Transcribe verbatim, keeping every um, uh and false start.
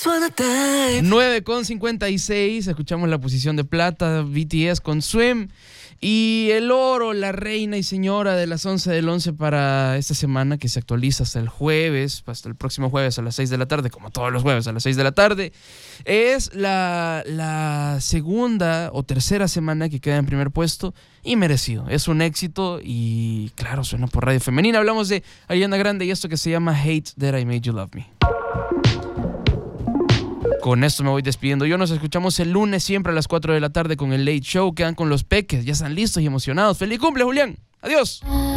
nueve con cincuenta y seis, escuchamos la posición de plata, B T S con Swim. Y el oro, la reina y señora de las once del once para esta semana, que se actualiza hasta el jueves, hasta el próximo jueves a las seis de la tarde, como todos los jueves a las seis de la tarde, es la, la segunda o tercera semana que queda en primer puesto, y merecido. Es un éxito y, claro, suena por Radio Femenina. Hablamos de Ariana Grande y esto que se llama Hate That I Made You Love Me. Con esto me voy despidiendo. Yo nos escuchamos el lunes siempre a las cuatro de la tarde con el Late Show. Quedan con los peques, ya están listos y emocionados. ¡Feliz cumple, Julián! ¡Adiós!